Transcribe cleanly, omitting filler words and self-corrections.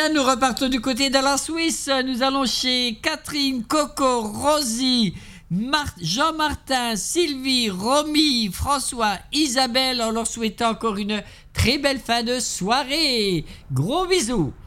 là, nous repartons du côté de la Suisse. Nous allons chez Catherine, Coco, Rosie, Jean-Martin, Sylvie, Romy, François, Isabelle, en leur souhaitant encore une très belle fin de soirée. Gros bisous.